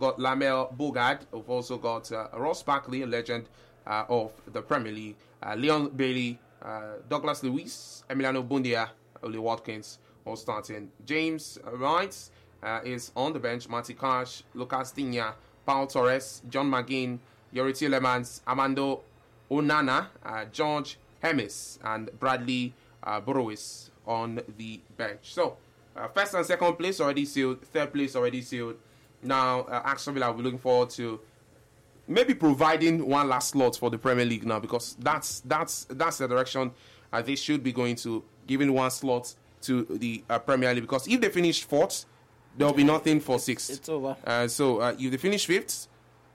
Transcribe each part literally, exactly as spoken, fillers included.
got Lamel Bogard. We've also got uh, Ross Barkley, a legend uh, of the Premier League. Uh, Leon Bailey, uh, Douglas Luiz, Emiliano Buendia, Oli Watkins all starting. James Wright uh, is on the bench. Matty Cash, Lucas Digne, Paul Torres, John McGinn, Yori Tillemans, Amando Onana, uh, George Hemis, and Bradley uh, Burrows on the bench. So, uh, first and second place already sealed. Third place already sealed. Now, uh, Aston Villa will be looking forward to maybe providing one last slot for the Premier League now, because that's that's that's the direction uh, they should be going to, giving one slot to the uh, Premier League. Because if they finish fourth, there will be nothing for sixth. It's over. Uh, so, uh, if they finish fifth,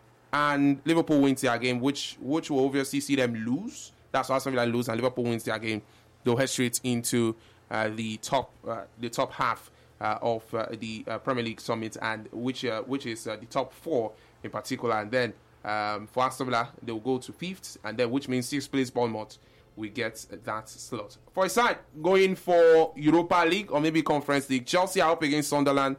and Liverpool wins their game, which which will obviously see them lose. That's why Aston Villa lose, and Liverpool wins their game. They'll head straight into uh, the top uh, the top half uh, of uh, the uh, Premier League summit, and which uh, which is uh, the top four in particular. And then um, for Aston Villa, they will go to fifth, and then which means sixth place Bournemouth will get that slot. For a side going for Europa League or maybe Conference League, Chelsea are up against Sunderland.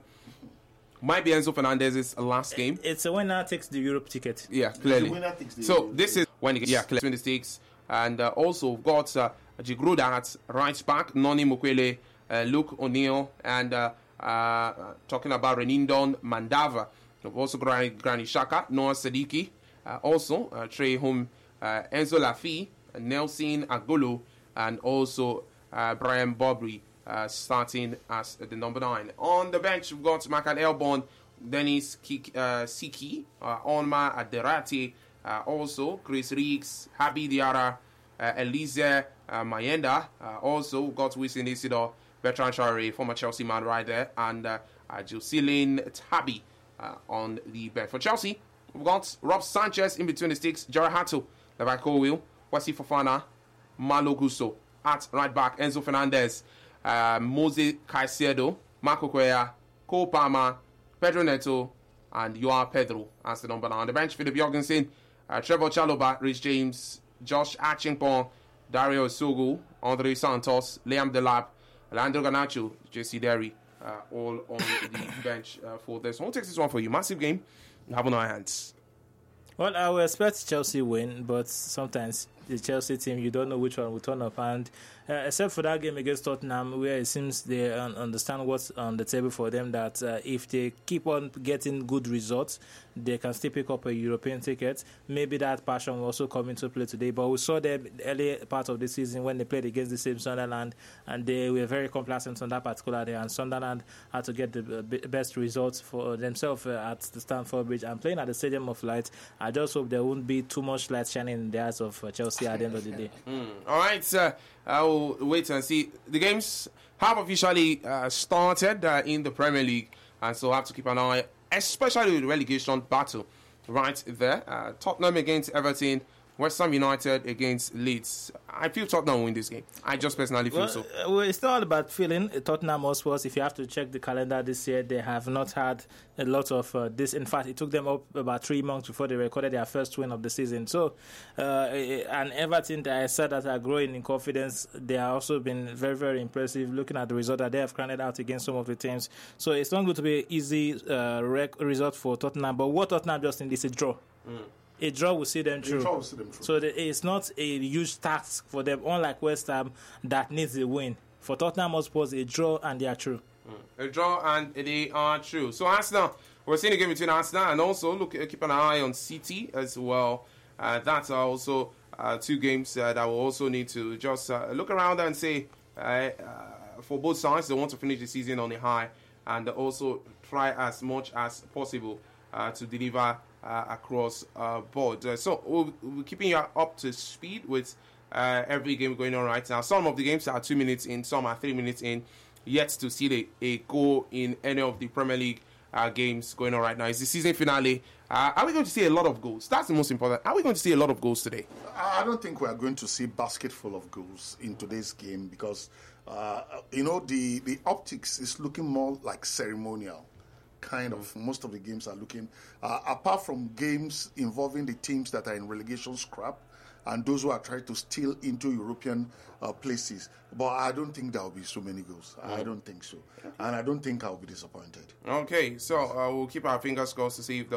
Might be Enzo Fernandez's last game. It's a winner takes the Europe ticket. Yeah, clearly. The winner takes the so Europe this is when he gets yeah, clearly the stakes. And uh, also we've got uh, Jigroda at right back, Noni Mukwele, uh, Luke O'Neill, and uh, uh, talking about Renindon Mandava. We've also got Granit Xhaka, Noah Sadiki, uh, also uh, Trey Home, uh, Enzo Lafi, Nelson Agolo, and also uh, Brian Bobry. Uh, starting as the number nine. On the bench, we've got Makan Elbon, Dennis Kik, uh, Siki, uh, Onma Aderati, uh, also Chris Riggs, Habi Diarra, uh, Elise uh, Mayenda. Uh, also, we've got Wisin Isidore, Bertrand Traore, former Chelsea man right there, and uh, uh, Jocelyn Tabi uh, on the bench. For Chelsea, we've got Rob Sanchez in between the sticks, Gerard Hato, Levi Colwill, Wasi Fofana, Malo Gusto at right back, Enzo Fernandez, Uh, Mose Caicedo, Marco Cuellar, Cole Palmer, Pedro Neto, and Joao Pedro as the number nine. On the bench, Philip Jorgensen, uh, Trevor Chalobah, Rich James, Josh Achimpong, Dario Sogo, Andre Santos, Liam Delap, Leandro Garnacho, J C Derry, uh, all on the bench uh, for this. We'll take this one for you. Massive game. You have on our hands. Well, I will expect Chelsea win, but sometimes the Chelsea team, you don't know which one will turn up. And uh, except for that game against Tottenham, where it seems they uh, understand what's on the table for them, that uh, if they keep on getting good results, they can still pick up a European ticket. Maybe that passion will also come into play today. But we saw them early part of the season when they played against the same Sunderland, and they were very complacent on that particular day. And Sunderland had to get the best results for themselves uh, at the Stamford Bridge. And playing at the Stadium of Light, I just hope there won't be too much light shining in the eyes of uh, Chelsea at the end of the day. Mm. All right, sir. I will wait and see. The games have officially uh, started uh, in the Premier League, and so I have to keep an eye, especially with the relegation battle right there. Uh, Tottenham against Everton, West Ham United against Leeds. I feel Tottenham will win this game. I just personally feel well, so. Uh, well, it's not all about feeling. Tottenham Hotspur, if you have to check the calendar this year, they have not had a lot of uh, this. In fact, it took them up about three months before they recorded their first win of the season. So, uh, and Everton, I said that are growing in confidence. They have also been very, very impressive looking at the result that they have grinded out against some of the teams. So it's not going to be an easy uh, rec- result for Tottenham. But what Tottenham just need is a draw. Mm. A draw will see them through. Will see them through. So the, it's not a huge task for them, unlike West Ham that needs a win. For Tottenham Hotspur, a draw and they are through. Mm. A draw and they are true. So Arsenal, we're seeing a game between Arsenal and also look keep an eye on City as well. Uh, that's also uh, two games uh, that we'll also need to just uh, look around and say uh, uh, for both sides they want to finish the season on a high and also try as much as possible uh, to deliver uh, across uh, board. Uh, so we'll, we're keeping you up to speed with uh, every game going on right now. Some of the games are two minutes in, some are three minutes in. Yet to see the, a goal in any of the Premier League uh, games going on right now. It's the season finale. Uh, are we going to see a lot of goals? That's the most important. Are we going to see a lot of goals today? I don't think we are going to see a basket full of goals in today's game because, uh, you know, the, the optics is looking more like ceremonial. Kind of, most of the games are looking, uh, apart from games involving the teams that are in relegation scrap and those who are trying to steal into European uh, places. But I don't think there will be so many goals. I don't think so. And I don't think I'll be disappointed. Okay, so uh, we'll keep our fingers crossed to see if